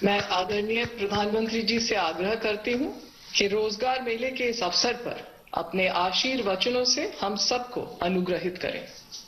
मैं आदरणीय प्रधानमंत्री जी से आग्रह करती हूं कि रोजगार मेले के इस अवसर पर अपने आशीर्वचनों से हम सबको अनुग्रहित करें।